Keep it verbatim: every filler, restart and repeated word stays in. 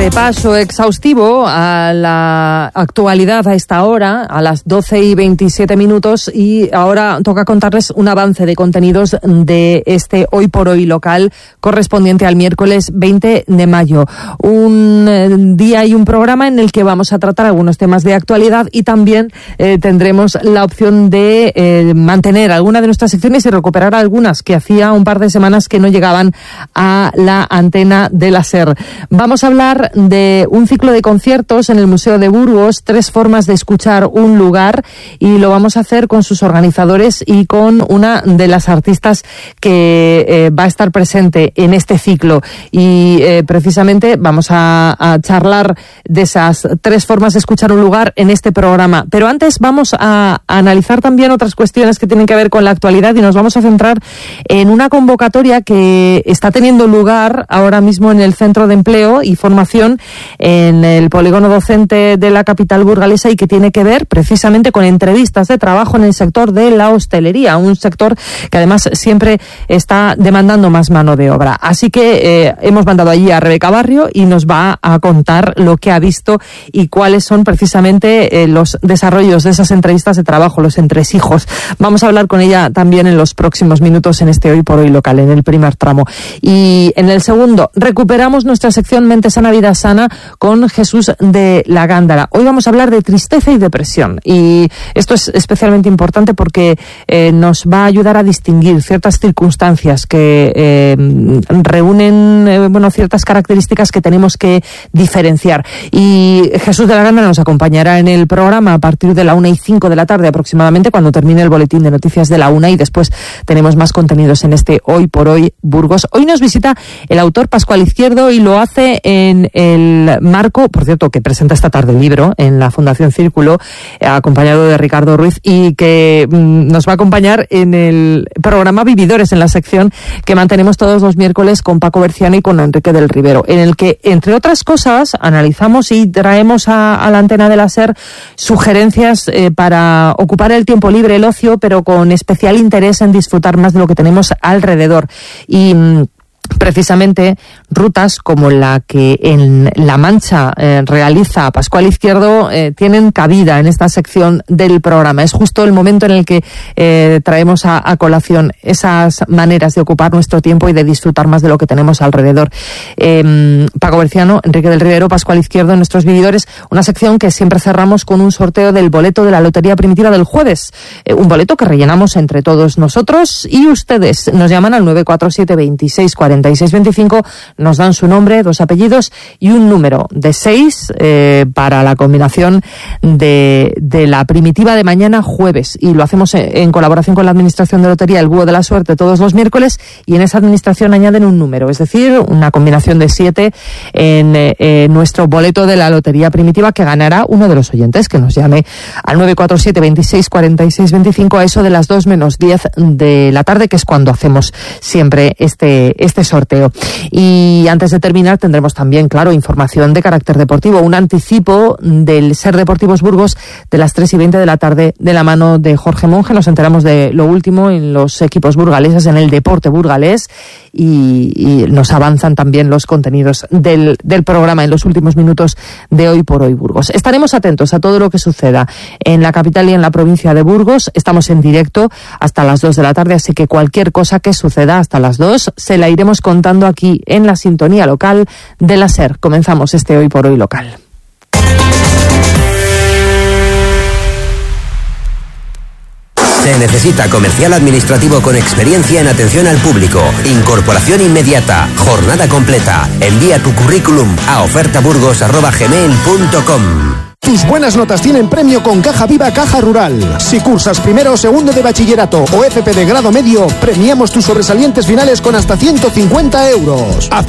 Repaso exhaustivo a la actualidad a esta hora, a las doce y veintisiete minutos, y ahora toca contarles un avance de contenidos de este Hoy por Hoy local correspondiente al miércoles veinte de mayo. Un día y un programa en el que vamos a tratar algunos temas de actualidad y también eh, tendremos la opción de eh, mantener alguna de nuestras secciones y recuperar algunas que hacía un par de semanas que no llegaban a la antena de la SER. Vamos a hablar de un ciclo de conciertos en el Museo de Burgos, tres formas de escuchar un lugar, y lo vamos a hacer con sus organizadores y con una de las artistas que eh, va a estar presente en este ciclo. Y eh, precisamente vamos a, a charlar de esas tres formas de escuchar un lugar en este programa. Pero antes vamos a, a analizar también otras cuestiones que tienen que ver con la actualidad, y nos vamos a centrar en una convocatoria que está teniendo lugar ahora mismo en el Centro de Empleo y Formación en el polígono docente de la capital burgalesa, y que tiene que ver precisamente con entrevistas de trabajo en el sector de la hostelería, un sector que además siempre está demandando más mano de obra. Así que eh, hemos mandado allí a Rebeca Barrio y nos va a contar lo que ha visto y cuáles son precisamente eh, los desarrollos de esas entrevistas de trabajo, los entresijos. Vamos a hablar con ella también en los próximos minutos en este Hoy por Hoy local, en el primer tramo. Y en el segundo, recuperamos nuestra sección Mente Sana, Vida Sana con Jesús de la Gándara. Hoy vamos a hablar de tristeza y depresión, y esto es especialmente importante porque eh, nos va a ayudar a distinguir ciertas circunstancias que eh, reúnen eh, bueno, ciertas características que tenemos que diferenciar. Y Jesús de la Gándara nos acompañará en el programa a partir de la una y cinco de la tarde aproximadamente, cuando termine el boletín de noticias de la una, y después tenemos más contenidos en este Hoy por Hoy Burgos. Hoy nos visita el autor Pascual Izquierdo, y lo hace en el marco, por cierto, que presenta esta tarde el libro en la Fundación Círculo, eh, acompañado de Ricardo Ruiz, y que mm, nos va a acompañar en el programa Vividores, en la sección que mantenemos todos los miércoles con Paco Berciano y con Enrique del Rivero, en el que, entre otras cosas, analizamos y traemos a, a la antena de la SER sugerencias eh, para ocupar el tiempo libre, el ocio, pero con especial interés en disfrutar más de lo que tenemos alrededor. Y mm, precisamente rutas como la que en La Mancha eh, realiza Pascual Izquierdo eh, tienen cabida en esta sección del programa. Es justo el momento en el que eh, traemos a, a colación esas maneras de ocupar nuestro tiempo y de disfrutar más de lo que tenemos alrededor. Eh, Paco Berciano, Enrique del Rivero, Pascual Izquierdo en nuestros vividores, una sección que siempre cerramos con un sorteo del boleto de la Lotería Primitiva del jueves, eh, un boleto que rellenamos entre todos nosotros y ustedes. Nos llaman al nueve cuatro siete, veintiséis, cuarenta y seis veinticinco, nos dan su nombre, dos apellidos y un número de seis eh, para la combinación de, de la primitiva de mañana jueves, y lo hacemos en, en colaboración con la Administración de Lotería El Búho de la Suerte todos los miércoles, y en esa administración añaden un número, es decir, una combinación de siete en eh, nuestro boleto de la Lotería Primitiva, que ganará uno de los oyentes que nos llame al nueve cuatro siete, veintiséis, cuarenta y seis veinticinco a eso de las dos menos diez de la tarde, que es cuando hacemos siempre este, este sorteo. Y antes de terminar tendremos también, claro, información de carácter deportivo, un anticipo del SER Deportivos Burgos de las tres y veinte de la tarde de la mano de Jorge Monge. Nos enteramos de lo último en los equipos burgaleses, en el deporte burgalés, y, y nos avanzan también los contenidos del, del programa en los últimos minutos de Hoy por Hoy Burgos. Estaremos atentos a todo lo que suceda en la capital y en la provincia de Burgos. Estamos en directo hasta las dos de la tarde, así que cualquier cosa que suceda hasta las dos se la iremos contando aquí en la sintonía local de la SER. Comenzamos este Hoy por Hoy local. Se necesita comercial administrativo con experiencia en atención al público, incorporación inmediata, jornada completa. Envía tu currículum a ofertaburgos arroba gmail punto com. Tus buenas notas tienen premio con Caja Viva Caja Rural. Si cursas primero o segundo de bachillerato o F P de grado medio, premiamos tus sobresalientes finales con hasta ciento cincuenta euros.